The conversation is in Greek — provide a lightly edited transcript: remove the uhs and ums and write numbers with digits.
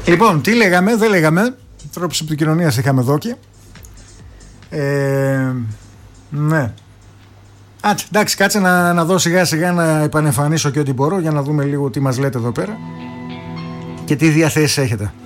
Λοιπόν, τι λέγαμε, δεν λέγαμε. Τρόπους επικοινωνίας είχαμε εδώ και. Ναι. Εντάξει, κάτσε να δω σιγά σιγά να επανεμφανίσω και ό,τι μπορώ για να δούμε λίγο τι μας λέτε εδώ πέρα και τι διαθέσεις έχετε.